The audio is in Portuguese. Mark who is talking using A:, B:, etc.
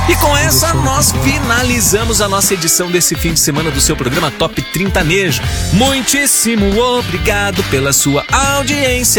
A: E com essa nós finalizamos a nossa edição desse fim de semana do seu programa Top 30 Nejo. Muitíssimo obrigado pela sua audiência.